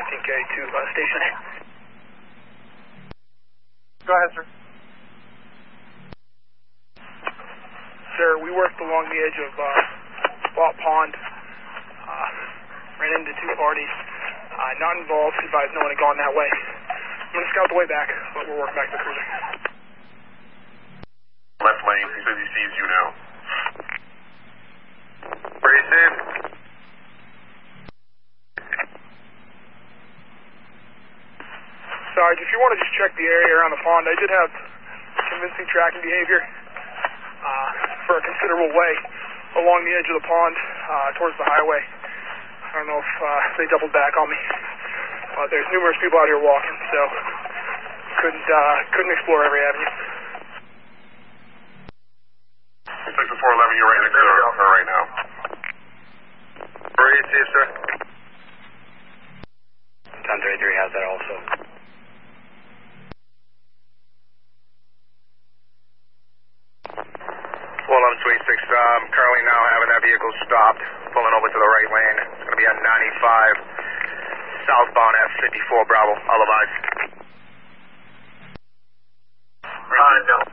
19K to station. Go ahead, sir. Sir, we worked along the edge of Spot Pond. Ran into two parties. Not involved. Advised no one had gone that way. I'm going to scout the way back, but we're working back to the cruiser. Left lane. He says he sees you now. Where you stand? Sarge, if you want to just check the area around the pond, I did have convincing tracking behavior for a considerable way along the edge of the pond towards the highway. I don't know if they doubled back on me. There's numerous people out here walking, so couldn't explore every avenue. 6 and 411, you're right next to her right now. Where are you, Chief, sir? 1033 has that also. Well, I'm 26. Currently now having that vehicle stopped, pulling over to the right lane. It's going to be on 95, southbound at 54 Bravo. All advised. No.